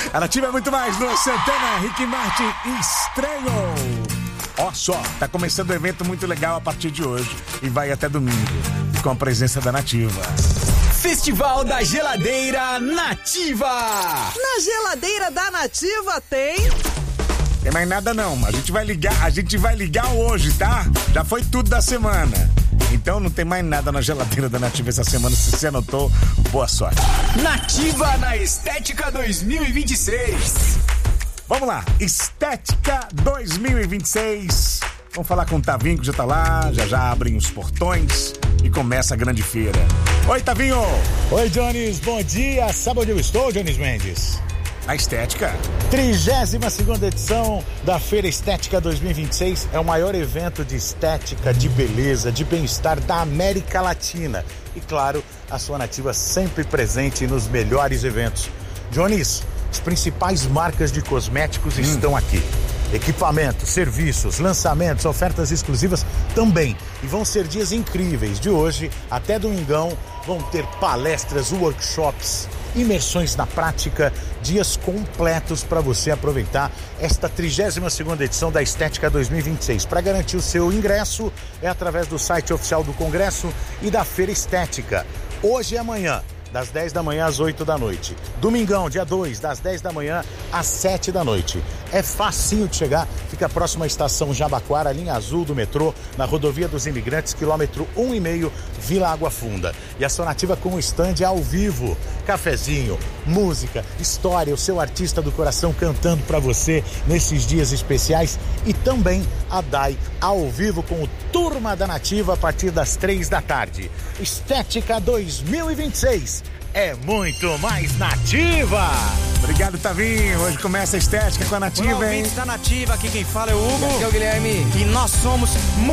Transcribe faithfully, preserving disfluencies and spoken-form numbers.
A Nativa é muito mais no Santana, Rick Martin estreou. Ó só, tá começando um evento muito legal a partir de hoje e vai até domingo, com a presença da Nativa. Festival da Geladeira Nativa. Na geladeira da Nativa tem... Tem mais nada não, a gente vai ligar, a gente vai ligar hoje, tá? Já foi tudo da semana. Então não tem mais nada na geladeira da Nativa essa semana, se você anotou, boa sorte. Nativa na Estética dois mil e vinte e seis. Vamos lá, Estética dois mil e vinte e seis. Vamos falar com o Tavinho, que já tá lá, já já abrem os portões e começa a grande feira. Oi, Tavinho! Oi, Jones, bom dia. Sabe onde eu estou, Jones Mendes? A Estética. trigésima segunda edição da Feira Estética dois mil e vinte e seis é o maior evento de estética, de beleza, de bem-estar da América Latina. E claro, a sua Nativa sempre presente nos melhores eventos. Jones, as principais marcas de cosméticos hum. estão aqui. Equipamentos, serviços, lançamentos, ofertas exclusivas também. E vão ser dias incríveis. De hoje até domingão vão ter palestras, workshops, imersões na prática, dias completos para você aproveitar esta trigésima segunda edição da Estética dois mil e vinte e seis. Para garantir o seu ingresso é através do site oficial do Congresso e da Feira Estética. Hoje e amanhã, das dez da manhã às oito da noite. Domingão, dia dois, das dez da manhã às sete da noite. É facinho de chegar, fica próximo à estação Jabaquara, linha azul do metrô, na rodovia dos Imigrantes, quilômetro um e meio, Vila Água Funda. E a sua Nativa com o stand ao vivo. Cafezinho, música, história, o seu artista do coração cantando pra você nesses dias especiais. E também a D A I ao vivo com o Turma da Nativa a partir das três da tarde. Estética dois mil e vinte e seis. É muito mais Nativa! Obrigado, Tavinho. Hoje começa a Estética com a Nativa, Olá, hein? ouvintes da Nativa, aqui quem fala é o Hugo. Aqui é o Guilherme. E nós somos